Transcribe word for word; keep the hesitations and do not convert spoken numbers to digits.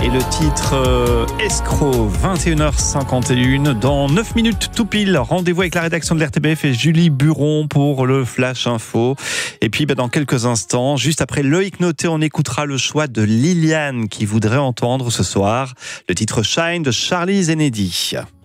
Et le titre euh, Escroc, vingt et une heures cinquante et une. Dans neuf minutes tout pile, rendez-vous avec la rédaction de l'R T B F et Julie Buron pour le Flash Info. Et puis bah, dans quelques instants, juste après Loïc Noté, on écoutera le choix de Liliane qui voudrait entendre ce soir le titre Shine de Charlie Zenedi.